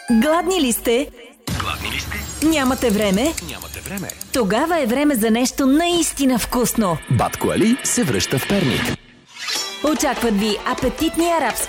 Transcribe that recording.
Гладни ли сте? Гладни ли сте? Нямате време? Нямате време. Тогава е време за нещо наистина вкусно. Батко Али се връща в Перник. Очакват ви апетитни арабски